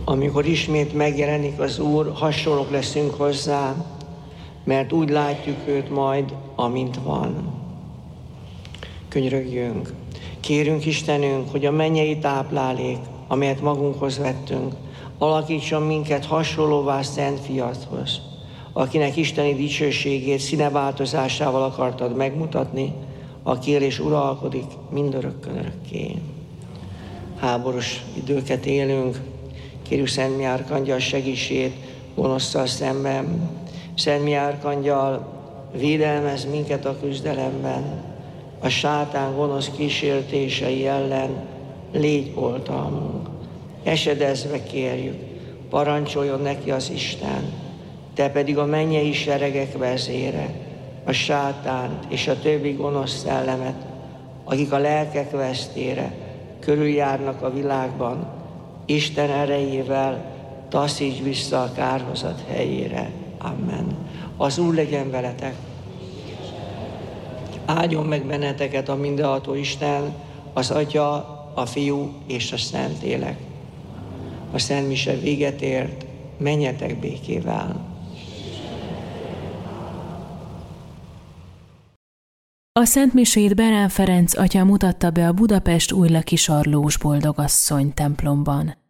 amikor ismét megjelenik az Úr, hasonlók leszünk hozzá, mert úgy látjuk őt majd, amint van. Könyörögjünk. Kérünk Istenünk, hogy a mennyei táplálék, amelyet magunkhoz vettünk, alakítson minket hasonlóvá Szent Fiadhoz, akinek isteni dicsőségét színeváltozásával akartad megmutatni, aki él és uralkodik mindörökkön örökké. Háborús időket élünk, kérjük Szent Mihály Árkangyal segítségét gonoszszal szemben. Szent Mihály Árkangyal, védelmez minket a küzdelemben, a sátán gonosz kísértései ellen légy oltalmunk. Esedezve kérjük, parancsoljon neki az Isten, te pedig a mennyei seregek vezére, a sátánt és a többi gonosz szellemet, akik a lelkek vesztére körüljárnak a világban, Isten erejével taszíts vissza a kárhozat helyére. Amen. Az Úr legyen veletek. Áldjon meg benneteket a mindenható Isten, az Atya, a Fiú és a Szentlélek. A Szent Mise véget ért, menjetek békével. A Szent Misét Berán Ferenc atya mutatta be a Budapest Újlaki Sarlós Boldogasszony templomban.